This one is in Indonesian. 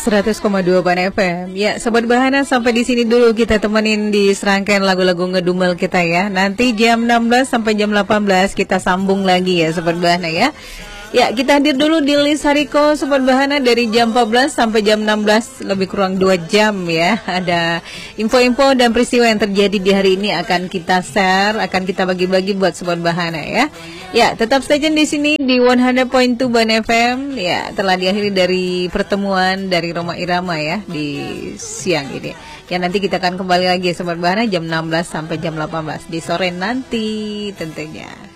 100,2 Ban FM. Ya, Sobat Bahana, sampai di sini dulu kita temenin di serangkaian lagu-lagu ngedumel kita ya. Nanti jam 16 sampai jam 18 kita sambung lagi ya Sobat Bahana ya. Ya, kita hadir dulu di Lisariko Sobat Bahana dari jam 14 sampai jam 16, lebih kurang 2 jam ya. Ada info-info dan peristiwa yang terjadi di hari ini akan kita share, akan kita bagi-bagi buat Sobat Bahana ya. Ya, tetap stay tune di sini di 100.2 Ban FM. Ya, telah diakhiri dari pertemuan dari Roma Irama ya di siang ini. Ya, nanti kita akan kembali lagi Sobat Bahana jam 16 sampai jam 18 di sore nanti tentunya.